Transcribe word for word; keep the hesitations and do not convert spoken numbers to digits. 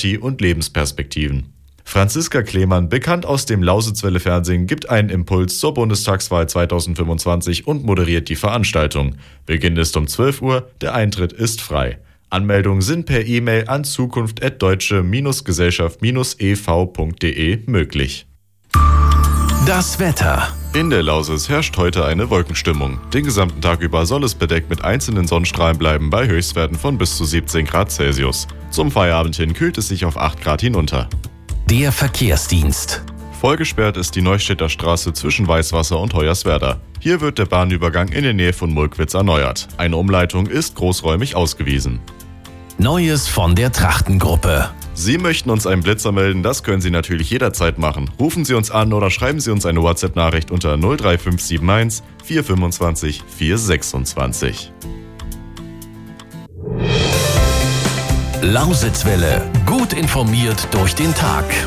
Sympathie und Lebensperspektiven. Franziska Klemann, bekannt aus dem Lausitzwelle-Fernsehen, gibt einen Impuls zur Bundestagswahl zweitausendfünfundzwanzig und moderiert die Veranstaltung. Beginn ist um zwölf Uhr, der Eintritt ist frei. Anmeldungen sind per E-Mail an zukunft at deutsche Gesellschaft e v punkt de möglich. Das Wetter. In der Lausitz herrscht heute eine Wolkenstimmung. Den gesamten Tag über soll es bedeckt mit einzelnen Sonnenstrahlen bleiben bei Höchstwerten von bis zu siebzehn Grad Celsius. Zum Feierabend hin kühlt es sich auf acht Grad hinunter. Der Verkehrsdienst. Vollgesperrt ist die Neustädter Straße zwischen Weißwasser und Hoyerswerda. Hier wird der Bahnübergang in der Nähe von Mulkwitz erneuert. Eine Umleitung ist großräumig ausgewiesen. Neues von der Trachtengruppe. Sie möchten uns einen Blitzer melden, das können Sie natürlich jederzeit machen. Rufen Sie uns an oder schreiben Sie uns eine WhatsApp-Nachricht unter null drei fünf sieben eins vier fünfundzwanzig vier sechsundzwanzig. Lausitzwelle. Gut informiert durch den Tag.